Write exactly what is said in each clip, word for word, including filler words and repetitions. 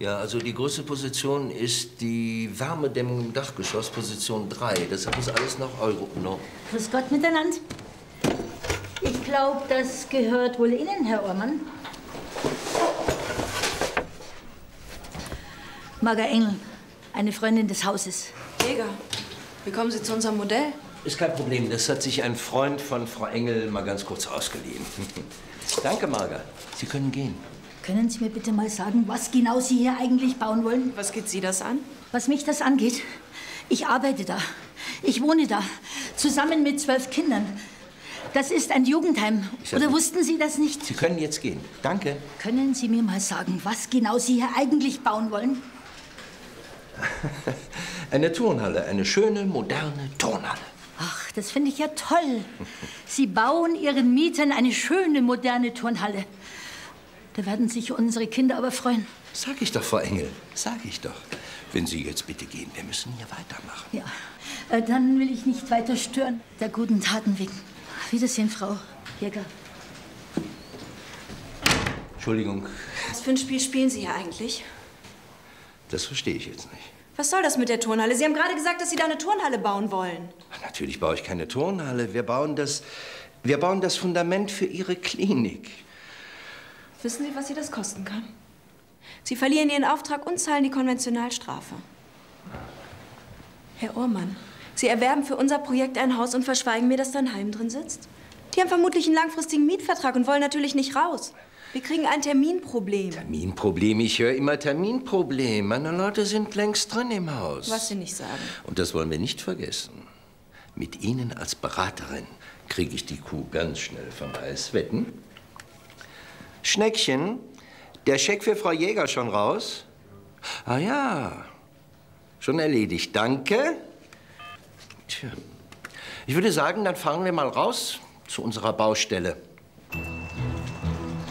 Ja, also die größte Position ist die Wärmedämmung im Dachgeschoss, Position drei. Deshalb ist alles nach Euro. No. Grüß Gott miteinander. Ich glaube, das gehört wohl Ihnen, Herr Ohrmann. Marga Engel, eine Freundin des Hauses. Jäger, wie kommen Sie zu unserem Modell? Ist kein Problem. Das hat sich ein Freund von Frau Engel mal ganz kurz ausgeliehen. Danke, Marga. Sie können gehen. Können Sie mir bitte mal sagen, was genau Sie hier eigentlich bauen wollen? Was geht Sie das an? Was mich das angeht? Ich arbeite da. Ich wohne da. Zusammen mit zwölf Kindern. Das ist ein Jugendheim. Oder wussten Sie das nicht? Sie können jetzt gehen. Danke. Können Sie mir mal sagen, was genau Sie hier eigentlich bauen wollen? Eine Turnhalle. Eine schöne, moderne Turnhalle. Ach, das finde ich ja toll. Sie bauen Ihren Mietern eine schöne, moderne Turnhalle. Da werden sich unsere Kinder aber freuen. Sag ich doch, Frau Engel. Sag ich doch. Wenn Sie jetzt bitte gehen, wir müssen hier weitermachen. Ja, äh, dann will ich nicht weiter stören. Der guten Taten wegen. Auf Wiedersehen, Frau Jäger. Entschuldigung. Was für ein Spiel spielen Sie hier eigentlich? Das verstehe ich jetzt nicht. Was soll das mit der Turnhalle? Sie haben gerade gesagt, dass Sie da eine Turnhalle bauen wollen. Natürlich baue ich keine Turnhalle. Wir bauen das, wir bauen das Fundament für Ihre Klinik. Wissen Sie, was Sie das kosten kann? Sie verlieren Ihren Auftrag und zahlen die Konventionalstrafe. Herr Ohrmann, Sie erwerben für unser Projekt ein Haus und verschweigen mir, dass da ein Heim drin sitzt? Die haben vermutlich einen langfristigen Mietvertrag und wollen natürlich nicht raus. Wir kriegen ein Terminproblem. Terminproblem? Ich höre immer Terminproblem. Meine Leute sind längst drin im Haus. Was Sie nicht sagen. Und das wollen wir nicht vergessen. Mit Ihnen als Beraterin kriege ich die Kuh ganz schnell vom Eis. Wetten? Schneckchen, der Scheck für Frau Jäger schon raus? Ah ja, schon erledigt. Danke. Tja, ich würde sagen, dann fahren wir mal raus zu unserer Baustelle.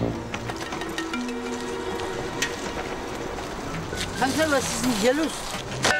Tante, was ist denn hier los?